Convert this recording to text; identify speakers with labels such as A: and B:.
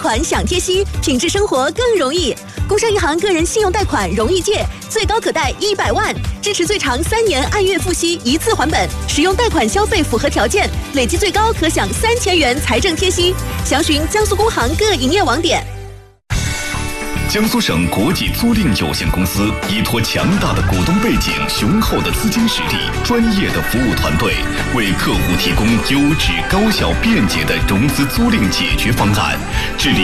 A: 款享贴息，品质生活更容易。工商银行个人信用贷款容易借，最高可贷100万，支持最长3年按月付息，一次还本。使用贷款消费符合条件，累计最高可享3000元财政贴息。详询江苏工行各营业网点。
B: 江苏省国际租赁有限公司依托强大的股东背景、雄厚的资金实力、专业的服务团队，为客户提供优质、高效、便捷的融资租赁解决方案，致力